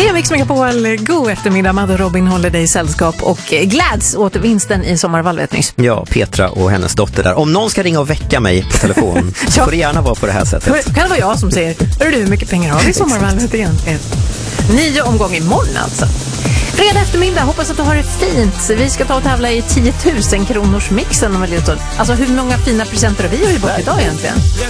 Det är Mix Megapol. God eftermiddag. Madde och Robin håller dig i sällskap och glads åt vinsten i Sommarvalvet nyss. Ja, Petra och hennes dotter där. Om någon ska ringa och väcka mig på telefon så får det gärna vara på det här sättet. Kan det vara jag som säger, hör du hur mycket pengar har vi i Sommarvalvet egentligen? 9 omgångar imorgon alltså. Fredag eftermiddag, hoppas att du har det fint. Vi ska ta och tävla i 10 000 kronors mixen om en liten stund. Alltså hur många fina presenter har vi bort idag egentligen?